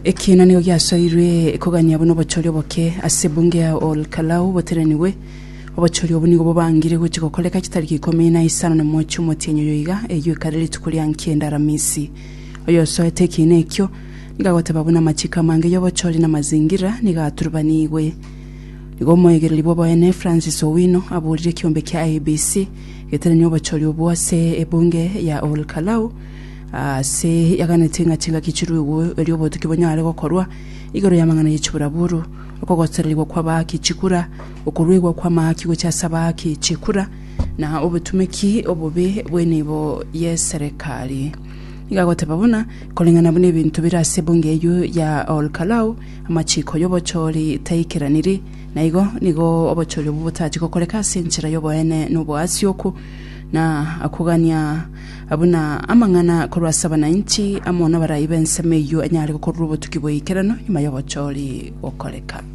Ekina niyo yasoirwe kuganya buno bochori boke asebunge ya Olkalau boteraniwe obachori obunigo bobangire guchiko koleka kitariki 15 na mochu motenyo yoiga eyo kareli tukulia nkienda ramisi oyo so etekine ekyo nigagota babuna machika mange yobochori na mazingira nigaturubaniwe nigo moyegere libobo ene Francis Owino aburire kiombe kya ABC eteranyo bochori obwase ebunge ya Olkalau se yagane tinga kichirugo eryobo tukibonya ale gokorwa igoro yamangana yichiburaburu okogotererwa kwabaki chikura okurwegwa kwamaki go cyasabaki chikura na obutumeki obobe bwenebo yeserekali igagote babuna kolengana bune bintu birase bongeyo ya Olkalau amachiko yobochori taikiraniri naigo nigo obochori obutachi kokoleka senchira yoboene nubo asyoku na akuganya abuna amangana korwasaba na inchi amona barayibe nsemeyo anyari korubo tukiboyikerano nyuma y'obochori okoleka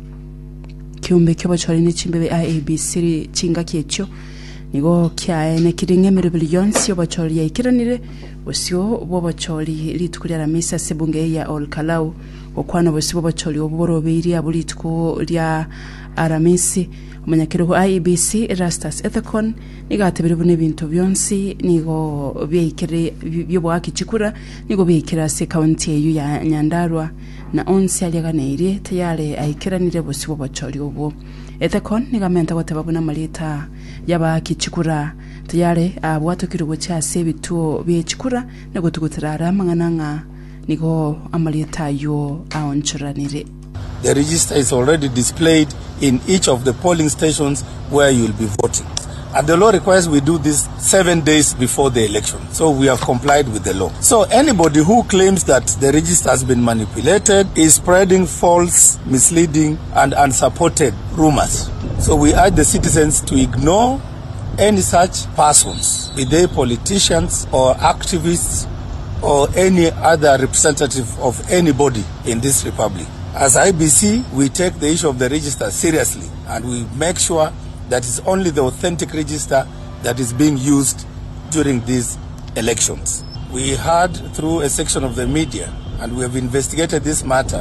kiumbe cy'obochori ni chimbebe ABC chinga kyecyo nigo kyaene kiringe millions y'obochori yayikiranire bosyo bobochori litukulira misa sebunge ya Olkalau okwana bosyo bobochori oborobiri abulitko lya aramisi umanyakiro ABC Erastus Ethicon nigatebere bune bintu byonsi nigo byekere byobwaki chikura nigo byekera se county eyu ya Nyandarua na onsi aliganire tayale aikiranire bosibo bachori obo Ethicon nigamenta gotababuna malita yabaki chikura tayale abwatokiro cha sebituo byechikura nago tugutirara mangananga nigo amalita yo aonchuranire. The register is already displayed in each of the polling stations where you will be voting. And the law requires we do this 7 days before the election. So we have complied with the law. So anybody who claims that the register has been manipulated is spreading false, misleading, and unsupported rumors. So we urge the citizens to ignore any such persons, be they politicians or activists or any other representative of anybody in this republic. As IBC, we take the issue of the register seriously and we make sure that it's only the authentic register that is being used during these elections. We heard through a section of the media and we have investigated this matter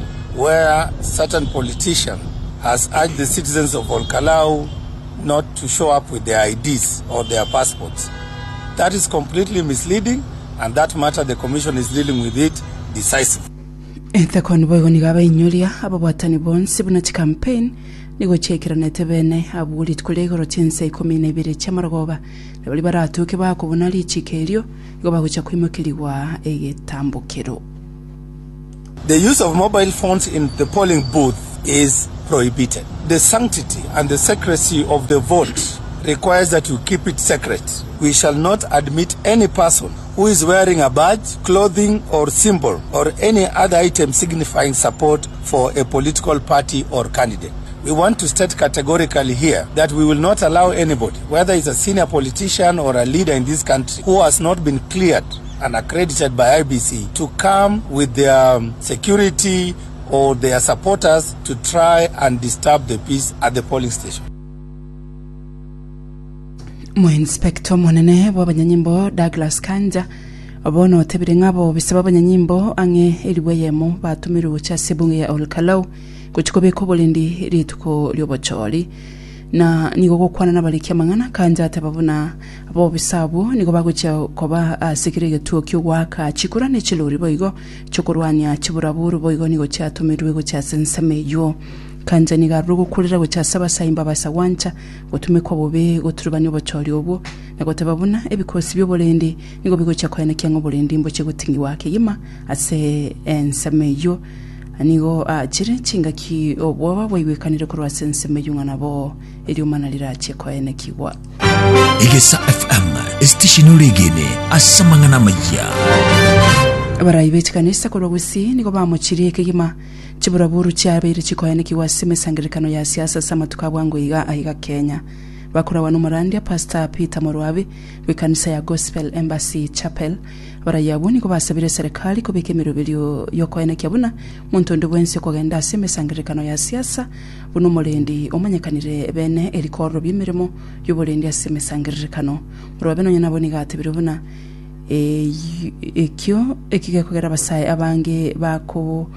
where certain politician has urged the citizens of Olkalau not to show up with their IDs or their passports. That is completely misleading and that matter the Commission is dealing with it decisively. Ethicon boy nigaba inyolia ababwatani bonse buna campaign nigo chekirana tebene abuli tkulego rotinse 12 cyamaragoba nabali baratuke bakubona lichikerio nigo bagucha kwimukiriwa egetambukero. The use of mobile phones in the polling booth is prohibited. The sanctity and the secrecy of the vote requires that you keep it secret. We shall not admit any person who is wearing a badge, clothing or symbol or any other item signifying support for a political party or candidate. We want to state categorically here that we will not allow anybody, whether it's a senior politician or a leader in this country, who has not been cleared and accredited by IBC to come with their security or their supporters to try and disturb the peace at the polling station. Mo inspector monene wabanyanyimbo Douglas Kanja abono tebire ngabo bisaba abanyanyimbo ange eliweyemo batumiru cha sebunge ya Olkalau kuchikobe ko bolindi rituko lyobochori na nigo gokwana nabaliki mangana Kanja tababuna abo bisabu nigo bagucha koba sekirege tuokyo waka chikura ne chilori boigo chokorwania chiburaburu boigo nigo cha tumiru go cha sensame yo Kanja niga rugo kurira go cyasaba sayimba basawancha gotume ko bobe goturubanye bochori obo nagotababuna ebikosi byobolende nigo bigo cyakwena kyango bolende mbo cyegutingi wake yima ase ensameyo anigo chire chinga ki obwa bwiwekanire ko rwasensemeyo nganabo elyo manalira cyekwena kiwa Igesa FM station regene asamangana maya abarayibe kanisa ko rwusi nigo bamuchiriye kigima chiburaburu cyabere chikoyane kiwasime sangirikano ya siasa sama tukabwango iga Kenya bakora wano Murandia Pastor Peter Morwabe wekanisa ya Gospel Embassy Chapel barayabuni ko basabire serikali ko bekemero bilyo yokoyane kyabuna muntondo bwense ko genda sime sangirikano ya siasa buno mulendi omanyakanire bene elikoro bimirimo yobolendi asime sangirikano Morwabe no nyana boni gatebire buna ekyo ekigekogera basai abange bako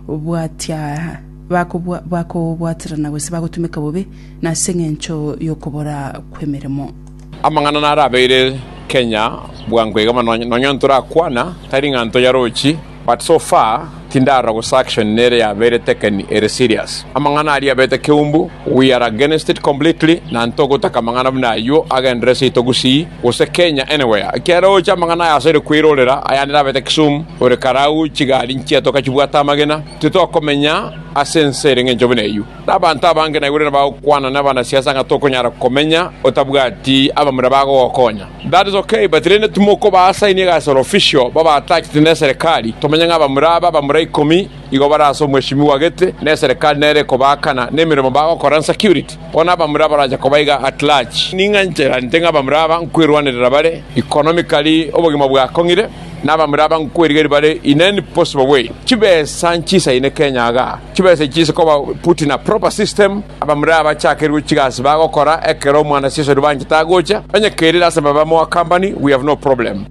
bwatira wese bagutumika bobe na sengencho yokobora kwemeremo amangana narabeire Kenya bwangwega nonyontura kwana taringa nto yarochi but so far tindara go action nere ya very taken very serious amangana ari abete keumbu we are against it completely na ntogo takamangana bna yo against it togusi ose Kenya anywhere kero cha mangana ya sere kwirolera ayanira bete kisum ore karau chigali nchia toka chibwata magena tuto komenya asensere ngenjobene yu nabanta bange na gure ba kwana nabana siasa ngatoko nyara komenya otabwati abamura bago okonya that is okay but rene tumoko ba asaini ga soro official baba attach tine serikali tomenya ngabamura ikomi igo baraso mweshimiwa gete ne serikali nere kobakana nemirimo bago koran security ona bamura baraja kobaiga at large ninga nchera ntenga bamura nkwirwanira bare economically obogima bwa kongire nabamura nkwirigeri bare in any possible way chibe sanchisa ine Kenya ga chibe se chisa ko put in a proper system abamura bachakeru chigas bago kora ekero mwana siso rubanji tagocha anye kerira sababa mo company we have no problem.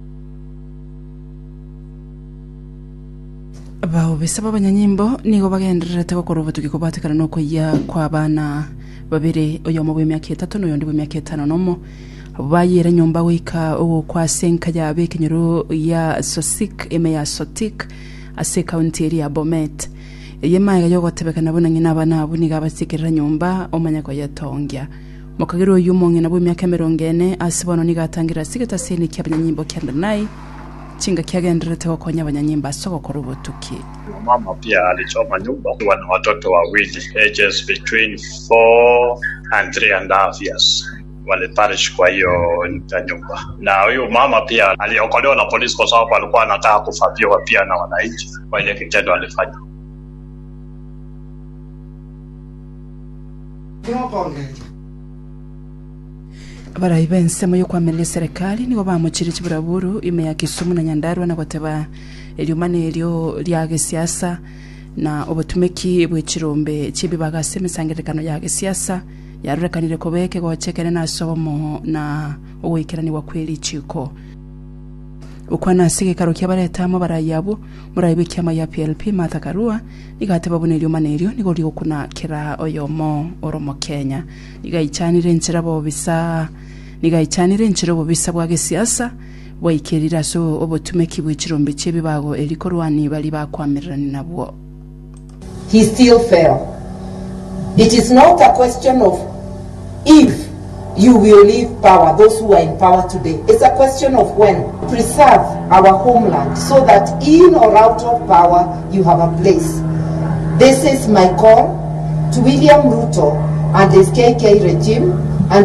Bao besaba banyanyimbo nigo bagenderete gukora tukikobatikana no kuya kwa bana babiri oyo mu bw'emyaka 3 no yondi bw'emyaka 5 nomo bayira nyomba wika o kwa senka ya bekenyero ya Sosik eme ya Sotik ase county ya Bomet yemaga yo gotebekana bona ngina bana abuniga basikira nyomba omanya ko yatongya mukagiro yumonge na bw'emyaka 40 asibono nigatangira sigeta sene kyabanyanyimbo kyandanayi chinga kiagenderete wakonya abanyanyimba soko korobotuki. Mama pia alichoma nyumba wana watoto wawili ages between 4 and 3.5 years waliparish kwa hiyo nyumba, na huyo mama pia aliokolewa na polisi kwa sababu alikuwa anataka kufabiwa pia na wananchi kwa ile kitendo alifanya. Bara nsemo yo kwamele serikali nigo bamuchiri chiburaburu ime ya Kisumu na Nyandarua na goteba eliumane elio lyage siasa na obutumeki bw'ekirombe chibibaga semesangerekano yage siasa yarurekanire kobeke gochekene na sobomo na owekerani wa kweli chiko ukwana sige karokia baretamo barayabo murayibe kyama ya PLP matakarua nigateba bunelio manelio nigolio kuna kira oyomo oromo Kenya nigayichanire nchirabo bisa bwage siasa bwaikerira so obutumeki bw'ekirombe chebibago elikorwani bali bakwamirana nabwo. He still fell. It is not a question of if you will leave power, those who are in power today. It's a question of when. Preserve our homeland so that in or out of power, you have a place. This is my call to William Ruto and his KK regime